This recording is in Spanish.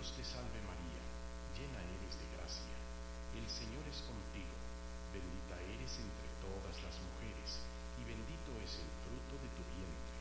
Dios te salve María, llena eres de gracia, el Señor es contigo, bendita eres entre todas las mujeres, y bendito es el fruto de tu vientre.